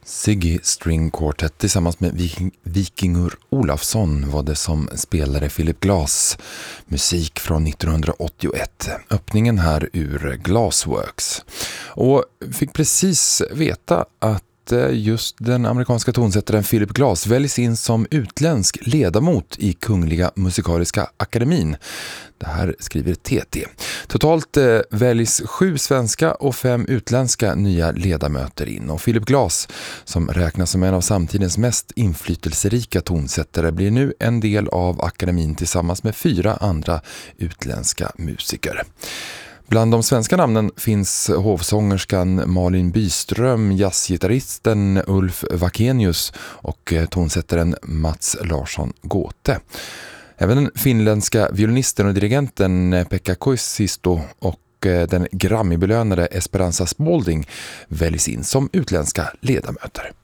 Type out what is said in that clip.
Ziggy String Quartet tillsammans med Vikingur Olafsson var det som spelade Philip Glass musik från 1981. Öppningen här ur Glassworks. Och fick precis veta att just den amerikanska tonsättaren Philip Glass väljs in som utländsk ledamot i Kungliga Musikaliska Akademin. Det här skriver TT. Totalt väljs 7 svenska och 5 utländska nya ledamöter in. Och Philip Glass, som räknas som en av samtidens mest inflytelserika tonsättare, blir nu en del av akademin tillsammans med 4 andra utländska musiker. Bland de svenska namnen finns hovsångerskan Malin Byström, jazzgitarristen Ulf Vakenius och tonsättaren Mats Larsson Gåte. Även den finländska violinisten och dirigenten Pekka Koivisto och den Grammy-belönade Esperanza Spalding väljs in som utländska ledamöter.